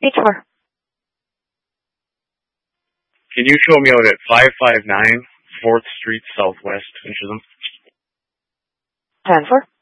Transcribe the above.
page 4. Can you show me out at 559 4th Street Southwest in Chisholm? 10-4.